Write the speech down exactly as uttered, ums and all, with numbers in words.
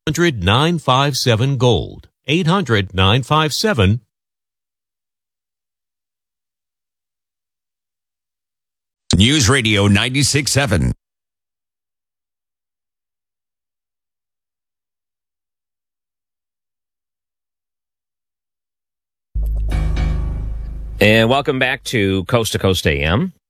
hundred nine five seven gold. eight hundred nine five seven. News Radio ninety-six point seven. And welcome back to Coast to Coast A M.